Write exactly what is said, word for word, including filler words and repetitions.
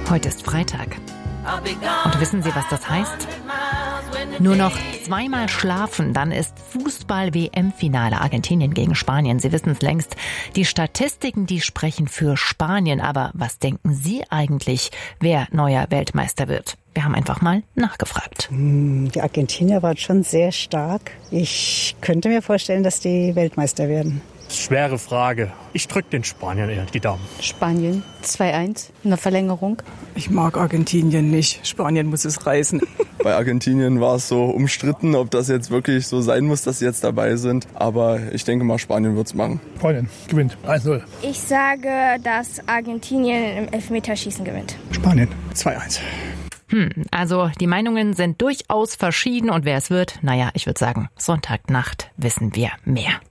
Heute ist Freitag. Und wissen Sie, was das heißt? Nur noch zweimal schlafen, dann ist Fußball-W M-Finale Argentinien gegen Spanien. Sie wissen es längst. Die Statistiken, die sprechen für Spanien. Aber was denken Sie eigentlich, wer neuer Weltmeister wird? Wir haben einfach mal nachgefragt. Die Argentinier waren schon sehr stark. Ich könnte mir vorstellen, dass die Weltmeister werden. Schwere Frage. Ich drücke den Spaniern eher die Daumen. Spanien zwei eins in der Verlängerung. Ich mag Argentinien nicht. Spanien muss es reißen. Bei Argentinien war es so umstritten, ob das jetzt wirklich so sein muss, dass sie jetzt dabei sind. Aber ich denke mal, Spanien wird es machen. Spanien gewinnt eins null. Ich sage, dass Argentinien im Elfmeterschießen gewinnt. Spanien zwei eins. Hm, also die Meinungen sind durchaus verschieden und wer es wird, naja, ich würde sagen, Sonntagnacht wissen wir mehr.